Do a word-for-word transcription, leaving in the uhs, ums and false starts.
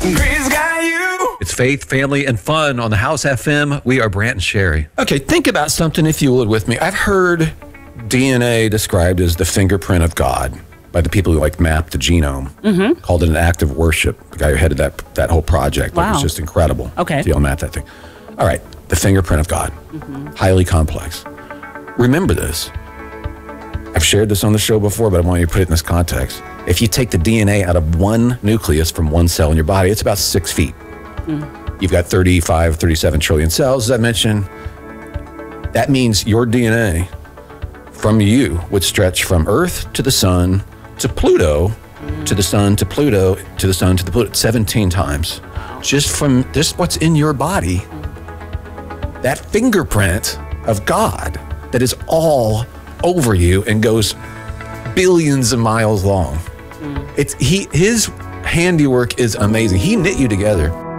Chris got you. It's faith, family, and fun on the House F M. We are Brant and Sherry. Okay, think about something, if you would, with me. I've heard D N A described as the fingerprint of God by the people who like mapped the genome. Mm-hmm. Called it an act of worship. The guy who headed that that whole project. Wow. Like, it's just incredible. Okay. To be able to map that thing. All right, the fingerprint of God. Mm-hmm. Highly complex. Remember this. I've shared this on the show before, but I want you to put it in this context. If you take the D N A out of one nucleus from one cell in your body, it's about six feet. Mm. You've got thirty-five, thirty-seven trillion cells, as I mentioned. That means your D N A from you would stretch from Earth to the sun to Pluto, mm. to the sun to Pluto, to the sun to the Pluto, seventeen times. Just from just what's in your body, that fingerprint of God that is all over you and goes billions of miles long. Mm. It's he his handiwork is amazing. He knit you together.